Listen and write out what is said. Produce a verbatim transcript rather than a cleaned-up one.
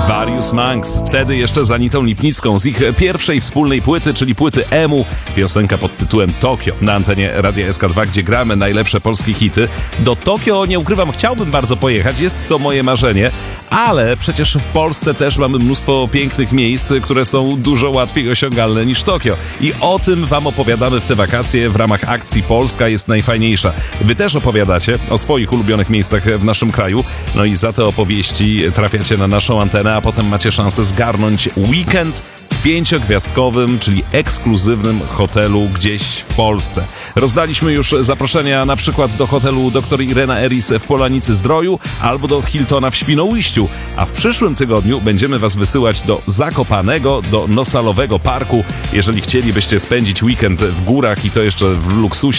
Various Monks, wtedy jeszcze z Anitą Lipnicką, z ich pierwszej wspólnej płyty, czyli płyty Emu, piosenka pod tytułem Tokio na antenie Radia S K dwa, gdzie gramy najlepsze polskie hity. Do Tokio, nie ukrywam, chciałbym bardzo pojechać, jest to moje marzenie, ale przecież w Polsce też mamy mnóstwo pięknych miejsc, które są dużo łatwiej osiągalne niż Tokio. I o tym wam opowiadamy w te wakacje w ramach akcji Polska jest najfajniejsza. Wy też opowiadacie o swoich ulubionych miejscach w naszym kraju, no i za te opowieści trafiacie na naszą antenę, a potem macie szansę zgarnąć weekend w pięciogwiazdkowym, czyli ekskluzywnym hotelu gdzieś w Polsce. Rozdaliśmy już zaproszenia na przykład do hotelu dr Irena Eris w Polanicy Zdroju albo do Hiltona w Świnoujściu, a w przyszłym tygodniu będziemy was wysyłać do Zakopanego, do Nosalowego Parku. Jeżeli chcielibyście spędzić weekend w górach i to jeszcze w luksusie,